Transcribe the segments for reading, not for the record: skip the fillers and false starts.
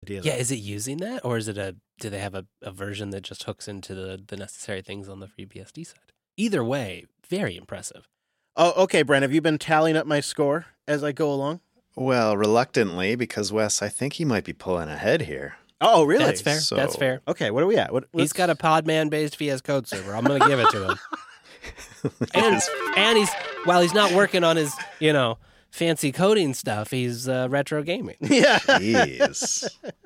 idea. Yeah, is it using that, or do they have a version that just hooks into the necessary things on the FreeBSD side? Either way, very impressive. Oh, okay, Brent, have you been tallying up my score as I go along? Well, reluctantly, because Wes, I think he might be pulling ahead here. Oh, really? That's fair. So- That's fair. Okay, what are we at? He's got a Podman-based VS Code server. I'm going to give it to him. and he's while he's not working on his, fancy coding stuff, he's retro gaming. Yeah. Jeez.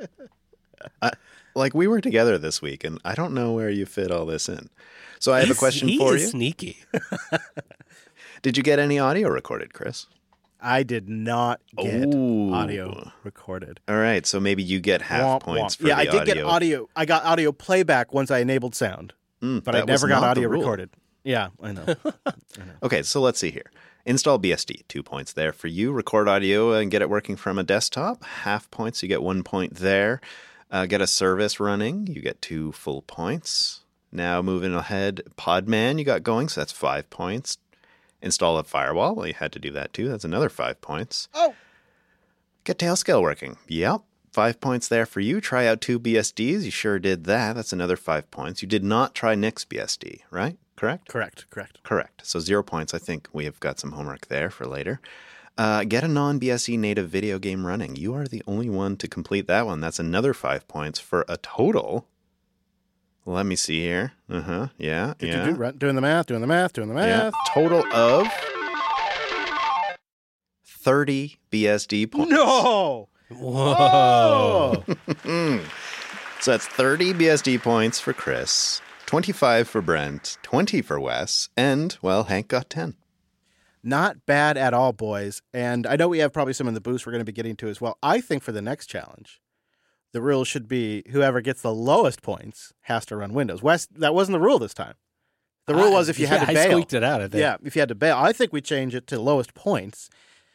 We were together this week, and I don't know where you fit all this in. So I have a question for you. Sneaky. Did you get any audio recorded, Chris? I did not get Ooh. audio recorded. All right, so maybe you get half Womp, points womp. for the I audio. did get audio. I got audio playback once I enabled sound, but I that was never got not the audio rule. recorded. Yeah, I know. Okay, so let's see here. Install BSD, 2 points there for you. Record audio and get it working from a desktop, half points, you get 1 point there. Get a service running, you get 2 full points. Now moving ahead, Podman you got going, so that's 5 points. Install a firewall, well, you had to do that too, that's another 5 points. Oh! Get Tailscale working, yep. 5 points there for you. Try out 2 BSDs, you sure did that, that's another 5 points. You did not try Nix BSD, right? Correct? Correct. So 0 points. I think we have got some homework there for later. Get a non-BSD native video game running. You are the only one to complete that one. That's another 5 points for a total. Let me see here. Yeah. Doing the math. Yeah. Total of 30 BSD points. No! Whoa. So that's 30 BSD points for Chris, 25 for Brent, 20 for Wes, and, well, Hank got 10. Not bad at all, boys. And I know we have probably some in the boost we're going to be getting to as well. I think for the next challenge, the rule should be whoever gets the lowest points has to run Windows. Wes, that wasn't the rule this time. The rule was if you had to bail. I squeaked it out, I think. Yeah, if you had to bail. I think we change it to lowest points.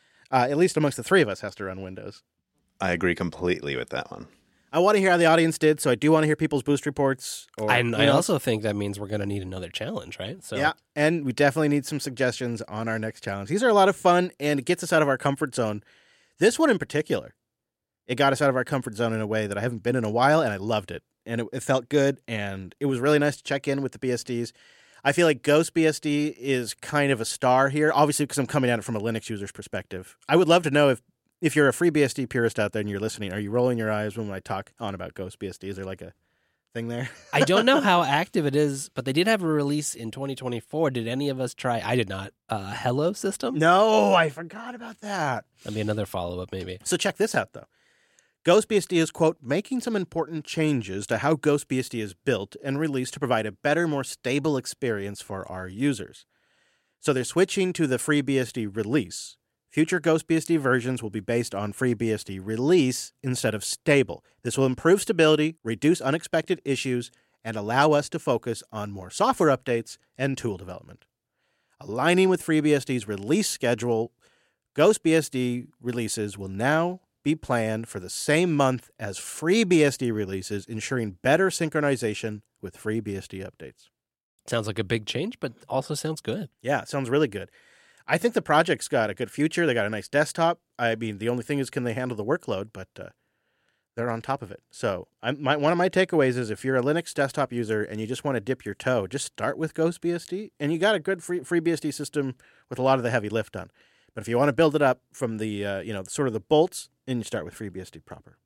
At least amongst the three of us has to run Windows. I agree completely with that one. I want to hear how the audience did, so I do want to hear people's boost reports. I also think that means we're going to need another challenge, right? So yeah, and we definitely need some suggestions on our next challenge. These are a lot of fun, and it gets us out of our comfort zone. This one in particular, it got us out of our comfort zone in a way that I haven't been in a while, and I loved it. And it felt good, and it was really nice to check in with the BSDs. I feel like Ghost BSD is kind of a star here, obviously because I'm coming at it from a Linux user's perspective. I would love to know if you're a FreeBSD purist out there and you're listening, are you rolling your eyes when I talk on about Ghost BSD? Is there like a thing there? I don't know how active it is, but they did have a release in 2024. Did any of us try? I did not. Hello System? No, I forgot about that. That'd be another follow-up maybe. So check this out, though. Ghost BSD is, quote, making some important changes to how Ghost BSD is built and released to provide a better, more stable experience for our users. So they're switching to the FreeBSD release. Future Ghost BSD versions will be based on FreeBSD release instead of stable. This will improve stability, reduce unexpected issues, and allow us to focus on more software updates and tool development. Aligning with FreeBSD's release schedule, Ghost BSD releases will now be planned for the same month as FreeBSD releases, ensuring better synchronization with FreeBSD updates. Sounds like a big change, but also sounds good. Yeah, it sounds really good. I think the project's got a good future. They got a nice desktop. I mean, the only thing is, can they handle the workload? But they're on top of it. So one of my takeaways is if you're a Linux desktop user and you just want to dip your toe, just start with Ghost BSD, and you got a good FreeBSD system with a lot of the heavy lift done. But if you want to build it up from the sort of the bolts, then you start with FreeBSD proper.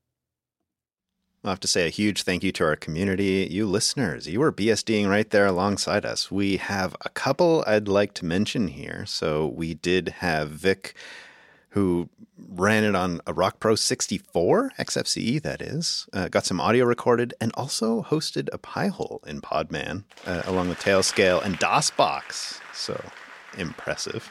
I'll have to say a huge thank you to our community, you listeners. You were BSDing right there alongside us. We have a couple I'd like to mention here. So we did have Vic, who ran it on a Rock Pro 64, XFCE that is, got some audio recorded, and also hosted a Pi-hole in Podman, along with Tailscale and DOSBox. So impressive.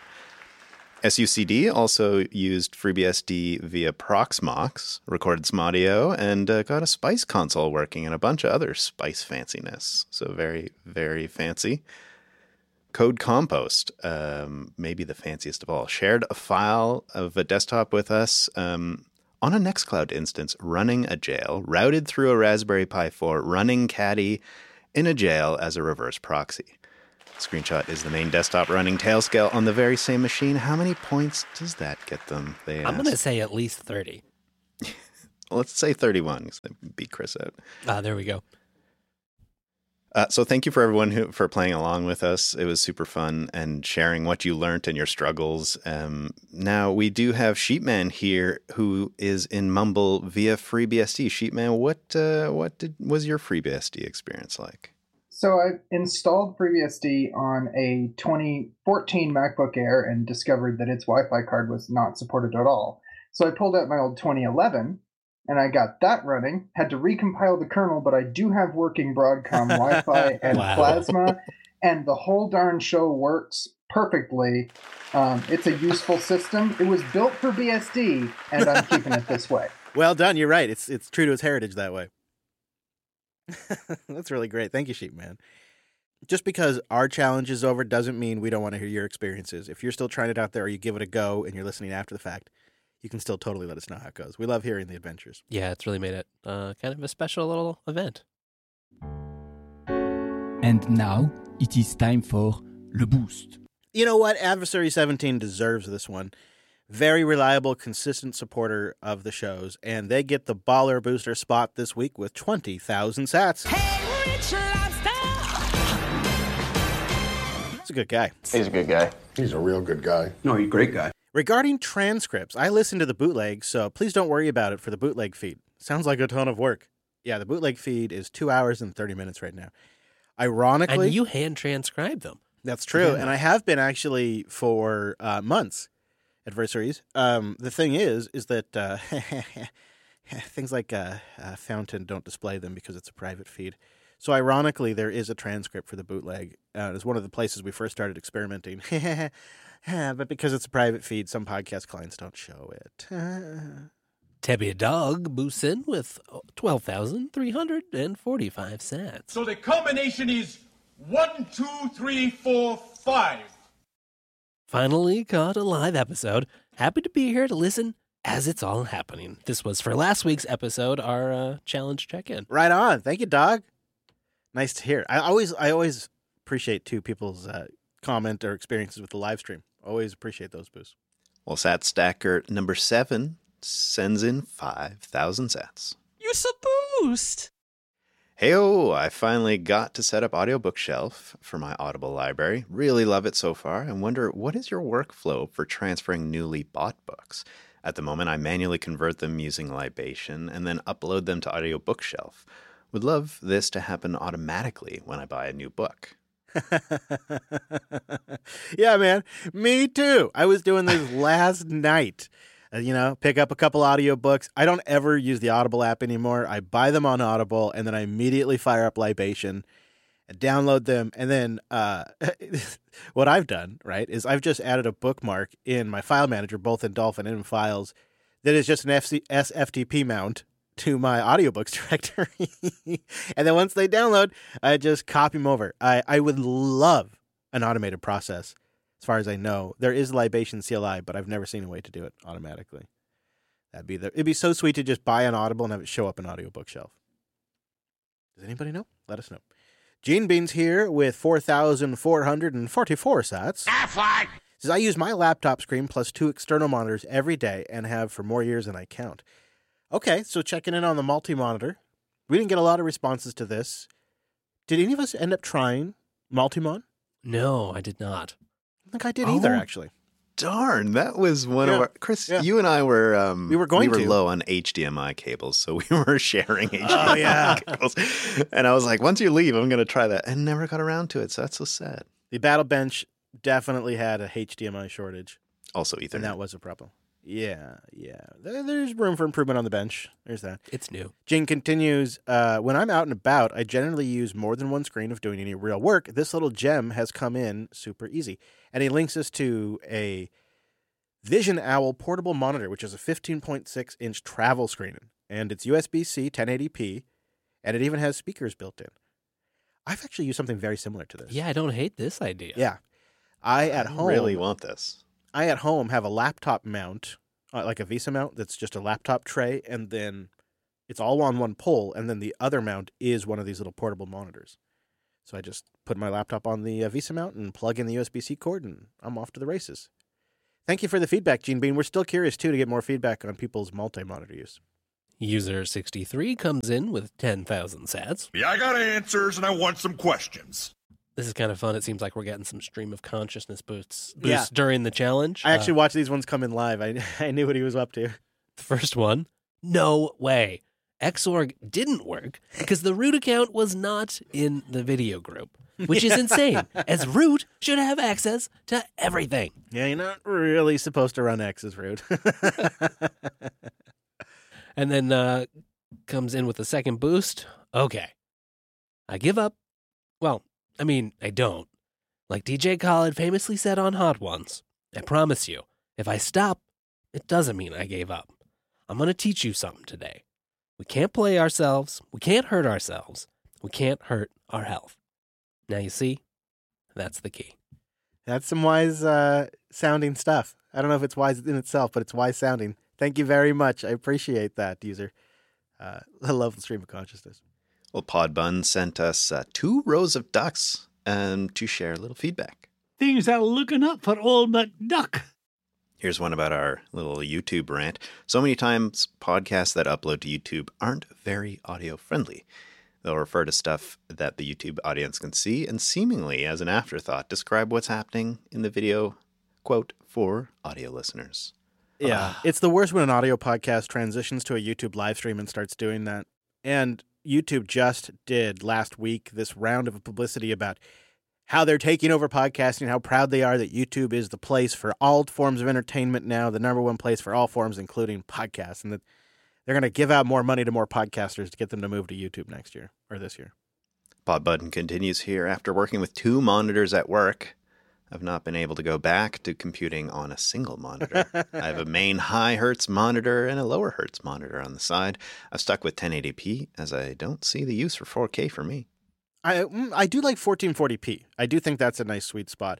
SUCD also used FreeBSD via Proxmox, recorded some audio, and got a Spice console working and a bunch of other Spice fanciness. So very, very fancy. Code Compost, maybe the fanciest of all, shared a file of a desktop with us on a Nextcloud instance running a jail, routed through a Raspberry Pi 4, running Caddy in a jail as a reverse proxy. Screenshot is the main desktop running Tailscale on the very same machine. How many points does that get them? They I'm going to say at least 30. Let's say 31, because I beat Chris out. There we go. So thank you for everyone for playing along with us. It was super fun and sharing what you learned and your struggles. Now we do have Sheepman here, who is in Mumble via FreeBSD. Sheepman, what was your FreeBSD experience like? So I installed FreeBSD on a 2014 MacBook Air and discovered that its Wi-Fi card was not supported at all. So I pulled out my old 2011. And I got that running, had to recompile the kernel, but I do have working Broadcom Wi-Fi and Plasma, and the whole darn show works perfectly. It's a useful system. It was built for BSD, and I'm keeping it this way. Well done. You're right. It's true to its heritage that way. That's really great. Thank you, Sheepman. Just because our challenge is over doesn't mean we don't want to hear your experiences. If you're still trying it out there or you give it a go and you're listening after the fact, you can still totally let us know how it goes. We love hearing the adventures. Yeah, it's really made it kind of a special little event. And now it is time for Le Boost. You know what? Adversary 17 deserves this one. Very reliable, consistent supporter of the shows, and they get the baller booster spot this week with 20,000 sats. Hey, Rich Lobster! He's a good guy. He's a good guy. He's a real good guy. No, he's a great guy. Regarding transcripts, I listen to the bootleg, so please don't worry about it for the bootleg feed. Sounds like a ton of work. Yeah, the bootleg feed is 2 hours and 30 minutes right now. Ironically... And you hand transcribe them. That's true, Yeah. and I have been actually for months, adversaries. The thing is that things like Fountain don't display them because it's a private feed. So ironically, there is a transcript for the bootleg. It's one of the places we first started experimenting. But because it's a private feed, some podcast clients don't show it. Tebby Dog boosts in with 12,345 sats. So the combination is 1, 2, 3, 4, 5. Finally caught a live episode. Happy to be here to listen as it's all happening. This was for last week's episode, our challenge check-in. Right on. Thank you, Dog. Nice to hear. I always appreciate too people's comment or experiences with the live stream. Always appreciate those boosts. Well, Sat Stacker number 7 sends in 5,000 sats. You so boost! Hey-oh, I finally got to set up Audiobook Shelf for my Audible library. Really love it so far and wonder, what is your workflow for transferring newly bought books? At the moment, I manually convert them using Libation and then upload them to Audiobook Shelf. Would love this to happen automatically when I buy a new book. Yeah, man. Me too. I was doing this last night. Pick up a couple audiobooks. I don't ever use the Audible app anymore. I buy them on Audible, and then I immediately fire up Libation and download them. And then what I've done, right, is I've just added a bookmark in my file manager, both in Dolphin and in Files, that is just an SFTP mount to my audiobooks directory. And then once they download, I just copy them over. I would love an automated process. As far as I know, there is Libation CLI, but I've never seen a way to do it automatically. It'd be so sweet to just buy an Audible and have it show up in Audiobook Shelf. Does anybody know? Let us know. Gene Bean's here with 4,444 sats. Says, I use my laptop screen plus 2 external monitors every day and have for more years than I count. Okay, so checking in on the multi-monitor. We didn't get a lot of responses to this. Did any of us end up trying Multimon? No, I did not. I think I did either, actually. Darn, that was one of our... Chris, yeah. you and I were... we were low on HDMI cables, so we were sharing HDMI cables. And I was like, once you leave, I'm going to try that. And never got around to it, so that's so sad. The Battle Bench definitely had a HDMI shortage. Also Ethernet. And that was a problem. Yeah. There's room for improvement on the bench. There's that. It's new. Jane continues, when I'm out and about, I generally use more than one screen if doing any real work. This little gem has come in super easy. And he links us to a Vision Owl portable monitor, which is a 15.6-inch travel screen. And it's USB-C 1080p, and it even has speakers built in. I've actually used something very similar to this. Yeah, I don't hate this idea. Yeah. I really want this. I at home have a laptop mount, like a VESA mount that's just a laptop tray, and then it's all on one pole, and then the other mount is one of these little portable monitors. So I just put my laptop on the VESA mount and plug in the USB-C cord, and I'm off to the races. Thank you for the feedback, Gene Bean. We're still curious, too, to get more feedback on people's multi-monitor use. User 63 comes in with 10,000 sats. Yeah, I got answers and I want some questions. This is kind of fun. It seems like we're getting some stream of consciousness boosts Yeah. during the challenge. I actually watched these ones come in live. I knew what he was up to. The first one, no way. Xorg didn't work because the root account was not in the video group, which is insane, as root should have access to everything. Yeah, you're not really supposed to run X as root. And then comes in with the second boost. Okay. I give up. Well, I mean, I don't. Like DJ Khaled famously said on Hot Ones, I promise you, if I stop, it doesn't mean I gave up. I'm going to teach you something today. We can't play ourselves. We can't hurt ourselves. We can't hurt our health. Now you see, that's the key. That's some wise sounding stuff. I don't know if it's wise in itself, but it's wise sounding. Thank you very much. I appreciate that, user. I love the stream of consciousness. Well, Podbun sent us 2 rows of ducks to share a little feedback. Things are looking up for old McDuck. Here's one about our little YouTube rant. So many times podcasts that upload to YouTube aren't very audio friendly. They'll refer to stuff that the YouTube audience can see and seemingly as an afterthought describe what's happening in the video, quote, for audio listeners. Yeah, it's the worst when an audio podcast transitions to a YouTube live stream and starts doing that. And YouTube just did last week this round of publicity about how they're taking over podcasting, how proud they are that YouTube is the place for all forms of entertainment now, the number one place for all forms, including podcasts, and that they're going to give out more money to more podcasters to get them to move to YouTube next year or this year. Podbutton continues here. After working with 2 monitors at work, I've not been able to go back to computing on a single monitor. I have a main high hertz monitor and a lower hertz monitor on the side. I've stuck with 1080p as I don't see the use for 4K for me. I do like 1440p. I do think that's a nice sweet spot.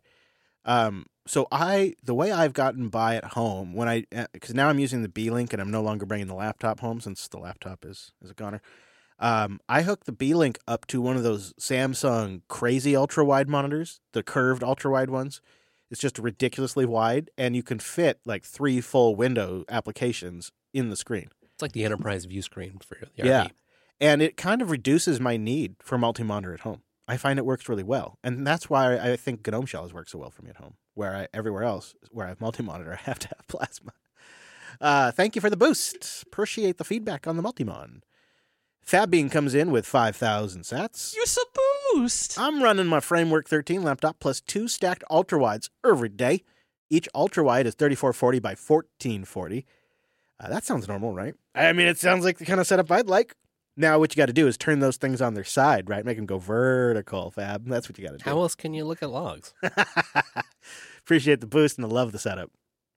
So the way I've gotten by at home because now I'm using the B-Link and I'm no longer bringing the laptop home since the laptop is a goner. I hook the B-Link up to one of those Samsung crazy ultra-wide monitors, the curved ultra-wide ones. It's just ridiculously wide, and you can fit like 3 full window applications in the screen. It's like the enterprise view screen for the Yeah. RV. And it kind of reduces my need for multi-monitor at home. I find it works really well. And that's why I think GNOME Shells work so well for me at home, where everywhere else where I have multi-monitor, I have to have Plasma. Thank you for the boost. Appreciate the feedback on the Multimon. Fabbean comes in with 5,000 sats. Use a boost. I'm running my Framework 13 laptop plus 2 stacked ultrawides every day. Each ultrawide is 3440 by 1440. That sounds normal, right? I mean, it sounds like the kind of setup I'd like. Now, what you got to do is turn those things on their side, right? Make them go vertical, Fab. That's what you got to do. How else can you look at logs? Appreciate the boost and I love the setup.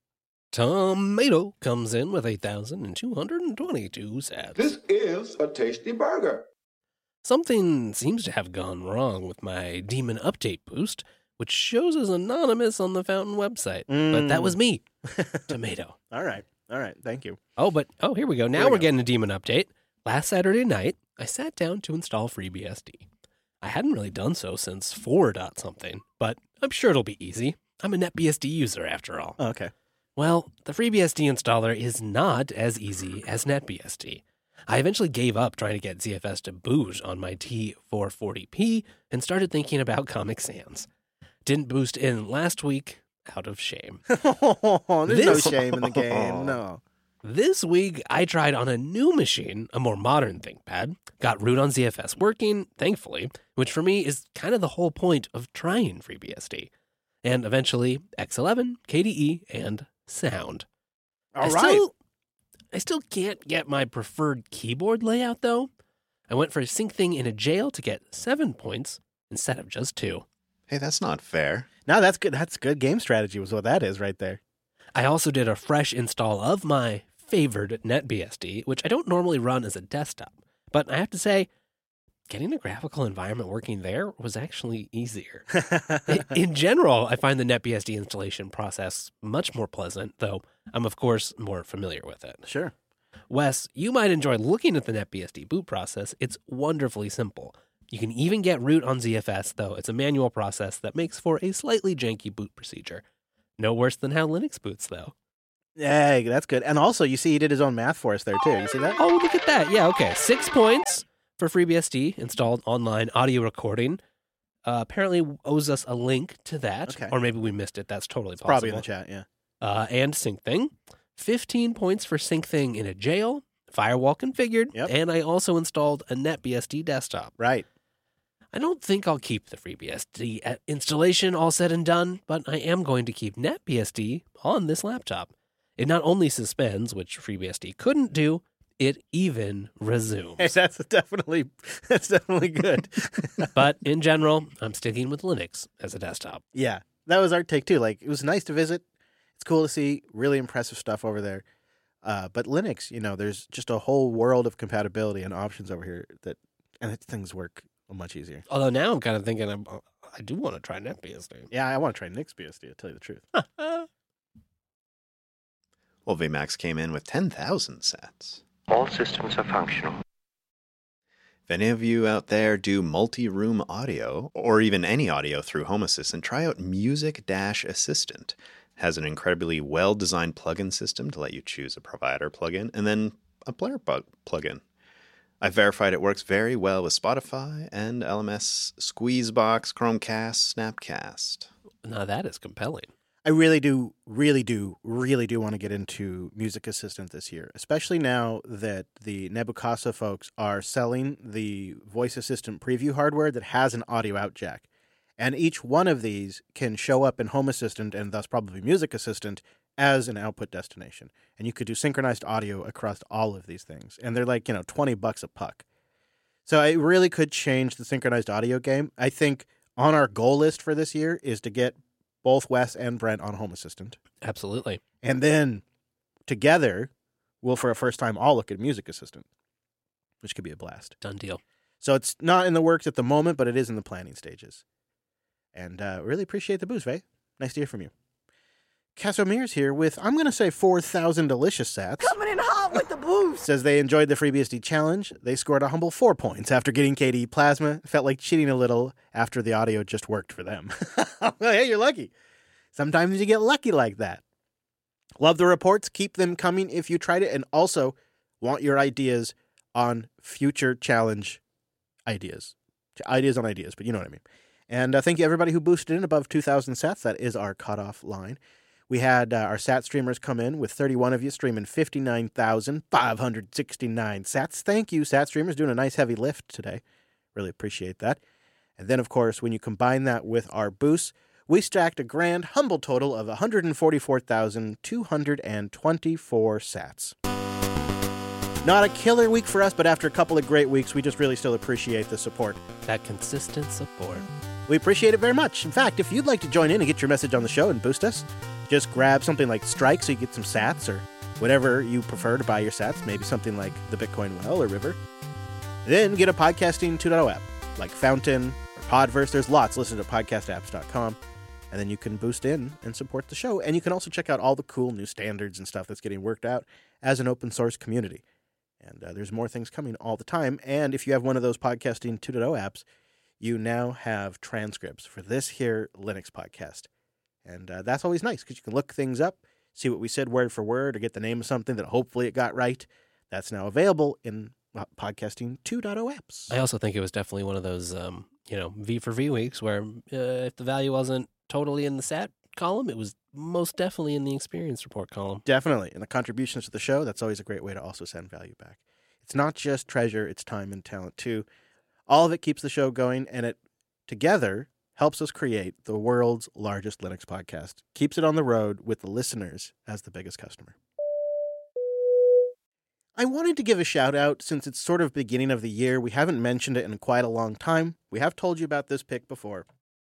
Tomato comes in with 8,222 sats. This is a tasty burger. Something seems to have gone wrong with my Demon Update boost, which shows as anonymous on the Fountain website. But that was me. Tomato. All right. Thank you. Oh, here we go. Now we're getting a Demon Update. Last Saturday night, I sat down to install FreeBSD. I hadn't really done so since 4.something, but I'm sure it'll be easy. I'm a NetBSD user after all. Oh, okay. Well, the FreeBSD installer is not as easy as NetBSD. I eventually gave up trying to get ZFS to boot on my T440p and started thinking about Comic Sans. Didn't boost in last week out of shame. There's no shame in the game. No. This week, I tried on a new machine, a more modern ThinkPad, got root on ZFS working, thankfully, which for me is kind of the whole point of trying FreeBSD. And eventually, X11, KDE, and Sound. All right. I still can't get my preferred keyboard layout, though. I went for a sync thing in a jail to get 7 points instead of just 2. Hey, that's not fair. No, that's good. That's good game strategy was what that is right there. I also did a fresh install of my favored NetBSD, which I don't normally run as a desktop. But I have to say, getting a graphical environment working there was actually easier. In general, I find the NetBSD installation process much more pleasant, though I'm, of course, more familiar with it. Sure. Wes, you might enjoy looking at the NetBSD boot process. It's wonderfully simple. You can even get root on ZFS, though it's a manual process that makes for a slightly janky boot procedure. No worse than how Linux boots, though. Hey, that's good. And also, you see, he did his own math for us there, too. You see that? Oh, look at that. Yeah, okay. 6 points for FreeBSD installed online audio recording. Apparently owes us a link to that. Okay. Or maybe we missed it. That's totally possible. Probably in the chat, yeah. And SyncThing. 15 points for SyncThing in a jail. Firewall configured. Yep. And I also installed a NetBSD desktop. Right. I don't think I'll keep the FreeBSD installation all said and done, but I am going to keep NetBSD on this laptop. It not only suspends, which FreeBSD couldn't do, it even resumes. Hey, that's definitely good. But in general, I'm sticking with Linux as a desktop. Yeah, that was our take, too. Like, it was nice to visit. It's cool to see really impressive stuff over there. But Linux, there's just a whole world of compatibility and options over here and things work much easier. Although now I'm kind of thinking I do want to try NetBSD. Yeah, I want to try NixBSD, to tell you the truth. Well, VMAX came in with 10,000 sats. All systems are functional. If any of you out there do multi-room audio, or even any audio through Home Assistant, try out Music-Assistant. It has an incredibly well-designed plugin system to let you choose a provider plugin, and then a player plugin. I've verified it works very well with Spotify and LMS, Squeezebox, Chromecast, Snapcast. Now that is compelling. I really do want to get into Music Assistant this year, especially now that the Nebukasa folks are selling the voice assistant preview hardware that has an audio out jack. And each one of these can show up in Home Assistant and thus probably Music Assistant as an output destination. And you could do synchronized audio across all of these things. And they're like, $20 a puck. So it really could change the synchronized audio game. I think on our goal list for this year is to get both Wes and Brent on Home Assistant. Absolutely. And then together, we'll for a first time all look at Music Assistant, which could be a blast. Done deal. So it's not in the works at the moment, but it is in the planning stages. And really appreciate the boost, Vay. Nice to hear from you. Casomir's here with, I'm going to say 4,000 delicious sats. Coming in hot with the boost. Says they enjoyed the FreeBSD challenge. They scored a humble 4 points after getting KDE Plasma. Felt like cheating a little after the audio just worked for them. Hey, you're lucky. Sometimes you get lucky like that. Love the reports. Keep them coming if you tried it. And also want your ideas on future challenge ideas. Ideas on ideas, but you know what I mean. And thank you everybody who boosted in above 2,000 sats. That is our cutoff line. We had our sat streamers come in with 31 of you streaming 59,569 sats. Thank you, sat streamers, doing a nice heavy lift today. Really appreciate that. And then, of course, when you combine that with our boosts, we stacked a grand, humble total of 144,224 sats. Not a killer week for us, but after a couple of great weeks, we just really still appreciate the support. That consistent support. We appreciate it very much. In fact, if you'd like to join in and get your message on the show and boost us, just grab something like Strike so you get some sats or whatever you prefer to buy your sats, maybe something like the Bitcoin Well or River. Then get a Podcasting 2.0 app like Fountain or Podverse. There's lots. Listen to podcastapps.com. And then you can boost in and support the show. And you can also check out all the cool new standards and stuff that's getting worked out as an open source community. And there's more things coming all the time. And if you have one of those Podcasting 2.0 apps, you now have transcripts for this here Linux podcast. And that's always nice because you can look things up, see what we said word for word, or get the name of something that hopefully it got right. That's now available in Podcasting 2.0 apps. I also think it was definitely one of those, V for V weeks where if the value wasn't totally in the sat column, it was most definitely in the experience report column. Definitely. And the contributions to the show, that's always a great way to also send value back. It's not just treasure, it's time and talent too. All of it keeps the show going, and it together helps us create the world's largest Linux podcast. Keeps it on the road with the listeners as the biggest customer. I wanted to give a shout out since it's sort of beginning of the year. We haven't mentioned it in quite a long time. We have told you about this pick before.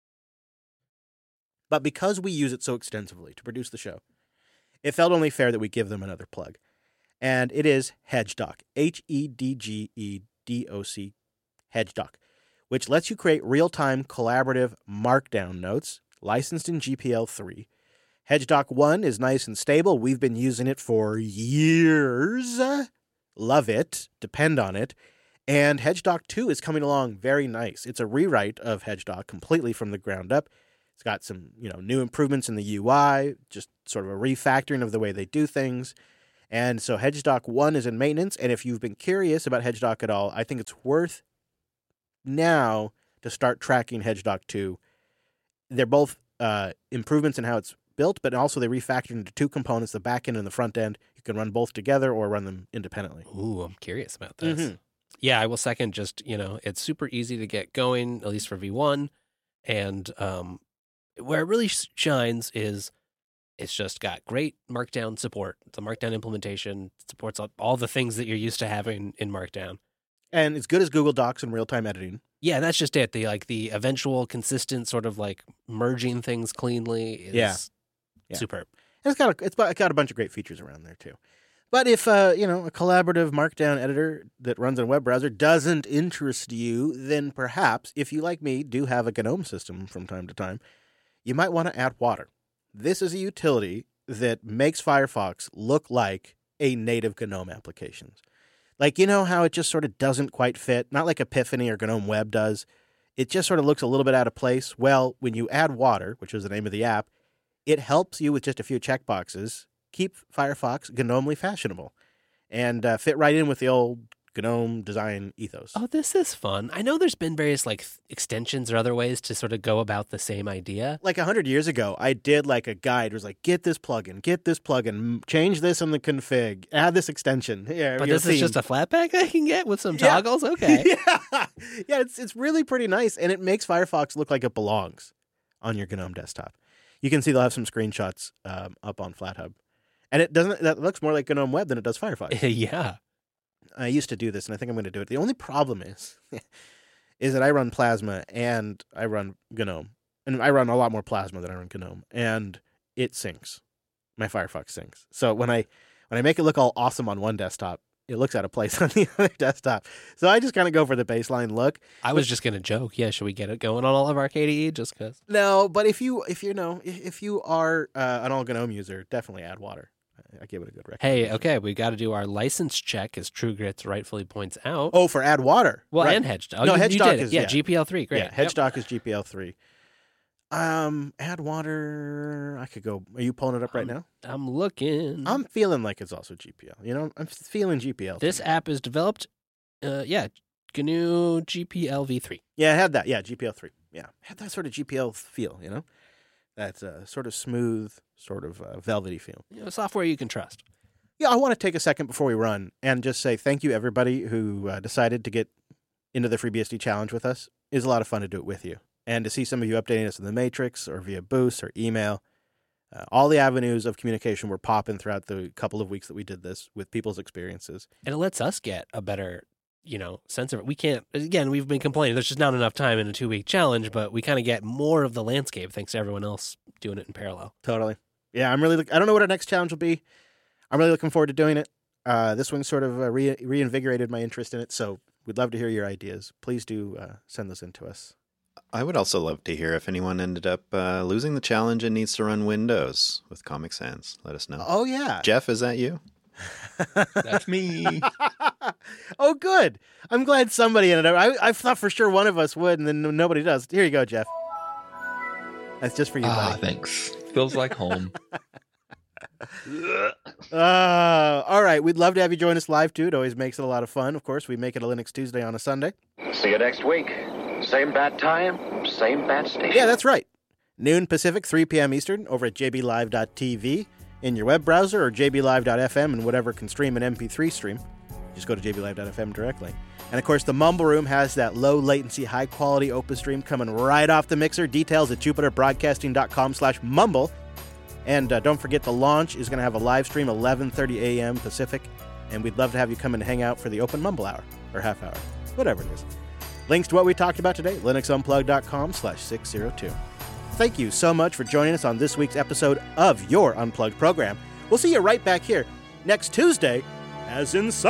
But because we use it so extensively to produce the show, it felt only fair that we give them another plug. And it is HedgeDoc, HedgeDoc, HedgeDoc, which lets you create real-time collaborative markdown notes licensed in GPL3. HedgeDoc 1 is nice and stable. We've been using it for years. Love it. Depend on it. And HedgeDoc 2 is coming along very nice. It's a rewrite of HedgeDoc completely from the ground up. It's got some, new improvements in the UI, just sort of a refactoring of the way they do things. And so HedgeDoc 1 is in maintenance. And if you've been curious about HedgeDoc at all, I think it's worth now to start tracking HedgeDoc 2. They're both improvements in how it's built, but also they refactored into two components, the back end and the front end. You can run both together or run them independently. Ooh, I'm curious about this. Yeah, I will second just, it's super easy to get going, at least for V1. And where it really shines is it's just got great Markdown support. It's a Markdown implementation. It supports all the things that you're used to having in Markdown. And it's good as Google Docs and real-time editing. Yeah, that's just it. The eventual consistent sort of like merging things cleanly is superb. And it's got a bunch of great features around there too. But if a collaborative Markdown editor that runs on a web browser doesn't interest you, then perhaps if you, like me, do have a GNOME system from time to time, you might want to add Water. This is a utility that makes Firefox look like a native GNOME application. Like, how it just sort of doesn't quite fit, not like Epiphany or GNOME Web does. It just sort of looks a little bit out of place. Well, when you add Water, which is the name of the app, it helps you with just a few checkboxes keep Firefox GNOMely fashionable and fit right in with the old GNOME design ethos. Oh, this is fun. I know there's been various extensions or other ways to sort of go about the same idea. Like 100 years ago, I did like a guide. It was like, get this plugin, change this in the config, add this extension. Yeah, but this is just a Flatpak I can get with some toggles? Yeah. Okay. Yeah, it's really pretty nice, and it makes Firefox look like it belongs on your GNOME desktop. You can see they'll have some screenshots up on FlatHub. And that looks more like GNOME Web than it does Firefox. Yeah. I used to do this, and I think I'm going to do it. The only problem is that I run Plasma and I run GNOME. And I run a lot more Plasma than I run GNOME. And it syncs. My Firefox syncs. So when I make it look all awesome on one desktop, it looks out of place on the other desktop. So I just kind of go for the baseline look. I was just going to joke. Yeah, should we get it going on all of our KDE just because? No, but if you are an all GNOME user, definitely add Water. I give it a good recommendation. Hey, okay, we got to do our license check, as TrueGrits rightfully points out. Oh, for Add Water. Well, right. and HedgeDoc. No, you HedgeDoc did it. is GPL3. Great. Yeah, HedgeDoc is GPL3. Add Water. I could go. Are you pulling it up right now? I'm looking. I'm feeling like it's also GPL. I'm feeling GPL. This app is developed. GNU GPL v3. Yeah, it had that. Yeah, GPL3. Yeah, it had that sort of GPL feel. That sort of smooth, sort of velvety feel. Software you can trust. Yeah, I want to take a second before we run and just say thank you, everybody who decided to get into the FreeBSD challenge with us. It was a lot of fun to do it with you. And to see some of you updating us in the Matrix or via Boost or email. All the avenues of communication were popping throughout the couple of weeks that we did this with people's experiences. And it lets us get a better, sense of it. We can't, again, we've been complaining, there's just not enough time in a 2-week challenge, but we kind of get more of the landscape thanks to everyone else doing it in parallel. Totally. Yeah, I don't know what our next challenge will be. I'm really looking forward to doing it. This one sort of reinvigorated my interest in it, so we'd love to hear your ideas. Please do send those in to us. I would also love to hear if anyone ended up losing the challenge and needs to run Windows with Comic Sans. Let us know. Oh, yeah. Jeff, is that you? That's me. Oh, good. I'm glad somebody ended up. I thought for sure one of us would, and then nobody does. Here you go, Jeff. That's just for you, buddy. Thanks. Feels like home. All right. We'd love to have you join us live, too. It always makes it a lot of fun. Of course, we make it a Linux Tuesday on a Sunday. See you next week. Same bad time, same bad station. Yeah, that's right. Noon Pacific, 3 p.m. Eastern, over at jblive.tv in your web browser or jblive.fm and whatever can stream an MP3 stream. Just go to jblive.fm directly. And, of course, the Mumble Room has that low-latency, high-quality Opus stream coming right off the mixer. Details at jupiterbroadcasting.com/mumble. And don't forget, the launch is going to have a live stream 11:30 a.m. Pacific. And we'd love to have you come and hang out for the open Mumble hour, or half hour, whatever it is. Links to what we talked about today, linuxunplugged.com/602. Thank you so much for joining us on this week's episode of your Unplugged program. We'll see you right back here next Tuesday, as in